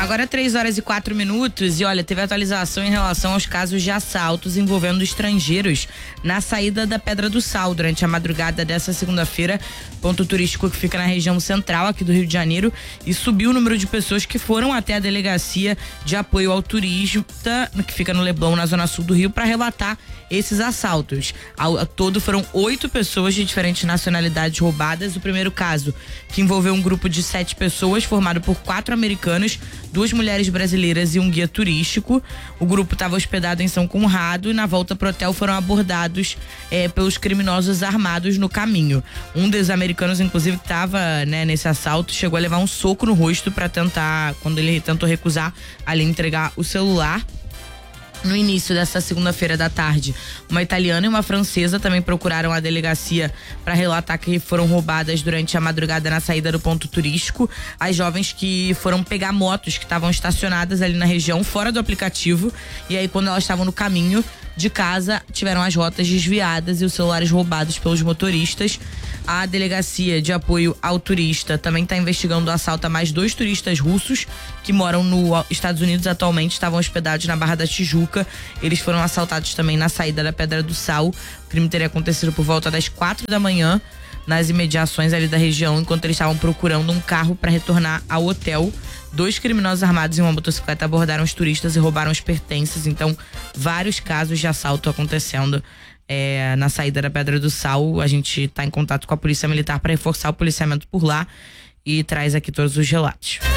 Agora 3h04 e olha, teve atualização em relação aos casos de assaltos envolvendo estrangeiros na saída da Pedra do Sal durante a madrugada dessa segunda-feira, ponto turístico que fica na região central aqui do Rio de Janeiro, e subiu o número de pessoas que foram até a delegacia de apoio ao turista, que fica no Leblon, na zona sul do Rio, para relatar esses assaltos. Ao todo foram 8 pessoas de diferentes nacionalidades roubadas. O primeiro caso, que envolveu um grupo de 7 pessoas formado por 4 americanos, 2 mulheres brasileiras e um guia turístico. O grupo estava hospedado em São Conrado e na volta pro hotel foram abordados pelos criminosos armados no caminho. Um dos americanos, inclusive, que estava nesse assalto, chegou a levar um soco no rosto para tentar, quando ele tentou recusar ali entregar o celular. No início dessa segunda-feira da tarde, uma italiana e uma francesa também procuraram a delegacia para relatar que foram roubadas durante a madrugada na saída do ponto turístico. As jovens que foram pegar motos que estavam estacionadas ali na região, fora do aplicativo, e aí quando elas estavam no caminho de casa, tiveram as rotas desviadas e os celulares roubados pelos motoristas. A delegacia de apoio ao turista também está investigando o assalto a mais 2 turistas russos que moram nos Estados Unidos atualmente, estavam hospedados na Barra da Tijuca. Eles foram assaltados também na saída da Pedra do Sal. O crime teria acontecido por volta das 4 da manhã nas imediações ali da região, enquanto eles estavam procurando um carro para retornar ao hotel. 2 criminosos armados em uma motocicleta abordaram os turistas e roubaram os pertences. Então, vários casos de assalto acontecendo na saída da Pedra do Sal. A gente está em contato com a Polícia Militar para reforçar o policiamento por lá e traz aqui todos os relatos.